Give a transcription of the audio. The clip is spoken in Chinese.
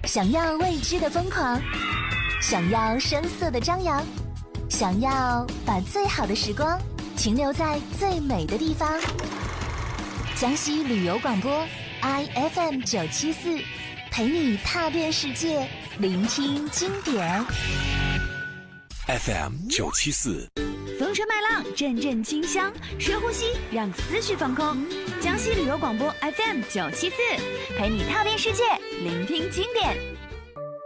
想要未知的疯狂，想要声色的张扬，想要把最好的时光停留在最美的地方。江西旅游广播 IFM 974，陪你踏遍世界，聆听经典。 FM 974， 风吹麦浪，阵阵清香，深呼吸，让思绪放空。江西旅游广播 FM 974，陪你踏遍世界，聆听经典。